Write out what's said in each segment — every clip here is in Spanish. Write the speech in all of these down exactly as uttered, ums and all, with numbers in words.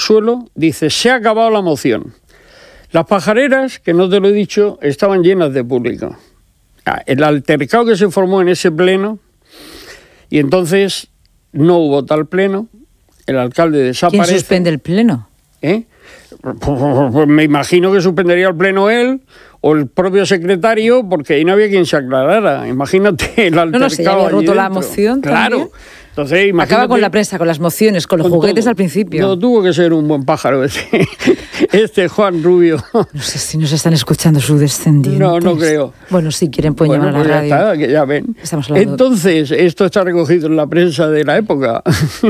suelo, dice, se ha acabado la moción. Las pajareras, que no te lo he dicho, estaban llenas de público. El altercado que se formó en ese pleno, y entonces no hubo tal pleno, el alcalde desaparece. ¿Quién suspende el pleno? ¿Eh? Pues me imagino que suspendería el pleno él o el propio secretario, porque ahí no había quien se aclarara. Imagínate el altercado. No, no sé, ya había roto la moción. Claro. También. Entonces, acaba con la prensa, con las mociones, con los con juguetes todo. Al principio. No, tuvo que ser un buen pájaro este, este Juan Rubio. No sé si nos están escuchando sus descendientes. No, no creo. Bueno, si quieren pueden bueno, llamar a la pues radio. Ya está, que ya ven. Estamos hablando... Entonces, esto está recogido en la prensa de la época.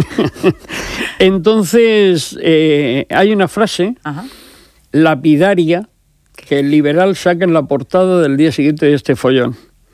Entonces, eh, hay una frase Ajá. lapidaria que el Liberal saca en la portada del día siguiente de este follón.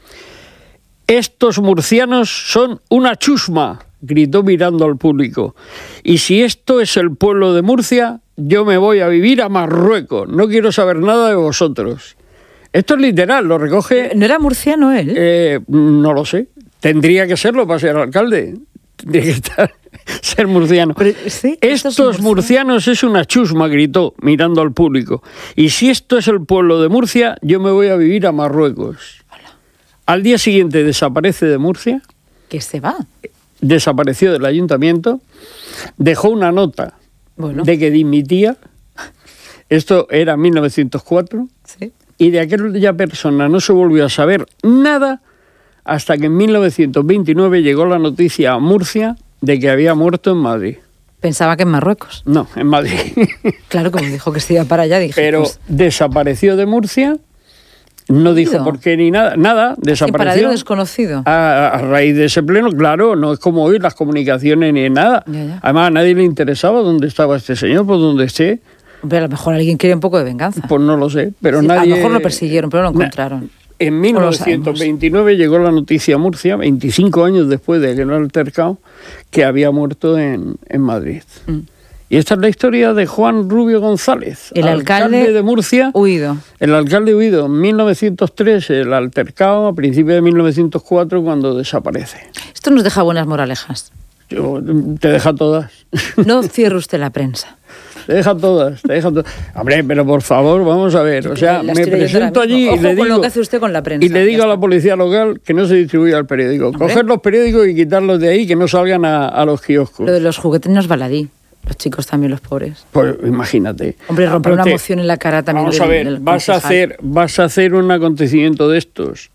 Estos murcianos son una chusma, gritó mirando al público. Y si esto es el pueblo de Murcia, yo me voy a vivir a Marruecos. No quiero saber nada de vosotros. Esto es literal, lo recoge... ¿No era murciano él? Eh, no lo sé. Tendría que serlo para ser alcalde. Tendría que estar, ser murciano. Pero, ¿sí? Estos murcianos? murcianos es una chusma, gritó mirando al público. Y si esto es el pueblo de Murcia, yo me voy a vivir a Marruecos. Al día siguiente desaparece de Murcia. ¿Qué se va? Desapareció del ayuntamiento. Dejó una nota bueno. de que dimitía. Esto era en mil novecientos cuatro. Sí. Y de aquella persona no se volvió a saber nada hasta que en mil novecientos veintinueve llegó la noticia a Murcia de que había muerto en Madrid. Pensaba que en Marruecos. No, en Madrid. Claro, como dijo que se iba para allá, dije... Pero pues... desapareció de Murcia... No dijo por qué ni nada, nada, desapareció. Paradero desconocido. A, a raíz de ese pleno, claro, no es como hoy las comunicaciones ni nada. Ya, ya. Además, a nadie le interesaba dónde estaba este señor, por dónde esté. Hombre, a lo mejor alguien quiere un poco de venganza. Pues no lo sé, pero sí, nadie... A lo mejor lo persiguieron, pero lo encontraron. En mil novecientos veintinueve llegó la noticia a Murcia, veinticinco años después de aquel altercado, que había muerto en, en Madrid. Mm. Y esta es la historia de Juan Rubio González, el alcalde, alcalde de Murcia. Huido. El alcalde huido en mil novecientos tres, el altercado, a principios de mil novecientos cuatro, cuando desaparece. Esto nos deja buenas moralejas. Yo, te deja todas. No cierre usted la prensa. Te deja todas, te deja todas. Hombre, pero por favor, vamos a ver. O sea, me presento allí y le digo, con lo que hace usted con la prensa, y le digo a la policía local que no se distribuya el periódico. Hombre. Coger los periódicos y quitarlos de ahí, que no salgan a, a los kioscos. Lo de los juguetes no es baladí. Los chicos también, los pobres. Pues imagínate. Hombre, romper Aparte, una moción en la cara también. Vamos del, a ver, del vas a hacer, vas a hacer un acontecimiento de estos.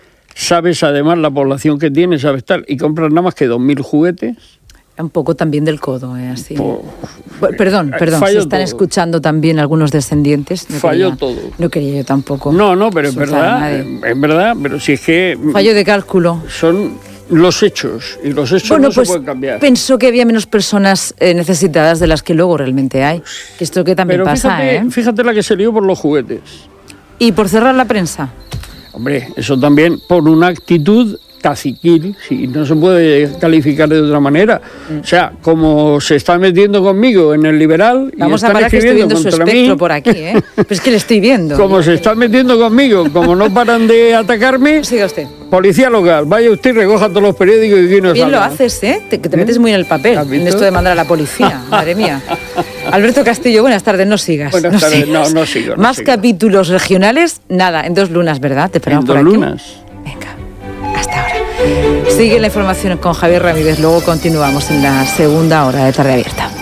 Sabes además la población que tienes, sabes tal, y compras nada más que dos mil juguetes. Un poco también del codo, ¿eh? Así. Pues, perdón, perdón, se están todo. escuchando también algunos descendientes. No Falló quería, todo. No quería yo tampoco. No, no, pero es verdad, es verdad, pero si es que... Fallo de cálculo. Son... los hechos, y los hechos bueno, no pues se pueden cambiar. Pensó que había menos personas eh, necesitadas de las que luego realmente hay. Que esto que también Pero pasa, fíjate, ¿eh? Fíjate la que se lió por los juguetes. ¿Y por cerrar la prensa? Hombre, eso también por una actitud caciquil, si no se puede calificar de otra manera. Mm. O sea, como se está metiendo conmigo en el Liberal... Vamos y a parar que estoy viendo su espectro mí, por aquí, ¿eh? Pero es que le estoy viendo. Como se están metiendo conmigo, como no paran de atacarme... Siga usted. Policía local, vaya usted y recoja todos los periódicos y aquí nos Bien salga. Lo haces, ¿eh? Te, que te ¿Eh? metes muy en el papel, en esto de mandar a la policía, madre mía. Alberto Castillo, buenas tardes, no sigas. Buenas no tardes, sigas. no, no sigo. No Más sigo. Capítulos regionales, nada, en dos lunas, ¿verdad? Te esperamos en por dos aquí. lunas. Venga, hasta ahora. Sigue la información con Javier Ramírez, luego continuamos en la segunda hora de Tarde Abierta.